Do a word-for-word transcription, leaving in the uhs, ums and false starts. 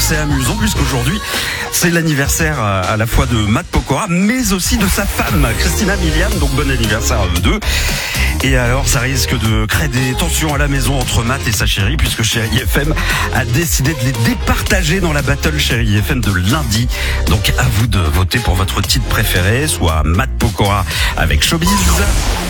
c'est amusant puisqu'aujourd'hui c'est l'anniversaire à la fois de Matt Pokora mais aussi de sa femme Christina Milian, donc bon anniversaire à eux deux. Et alors ça risque de créer des tensions à la maison entre Matt et sa chérie puisque Chérie F M a décidé de les départager dans la battle Chérie F M de lundi. Donc à vous de voter pour votre titre préféré, soit Matt Pokora avec Showbiz